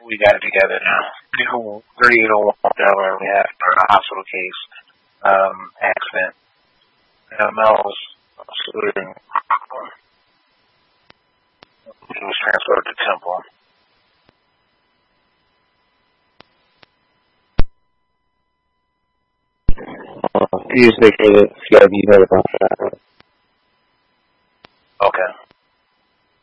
we got it together now. 3801 Delaware, we have a hospital case, accident. Mel's shooting. He was transferred to Temple. You just make sure that CID knows about that. Okay.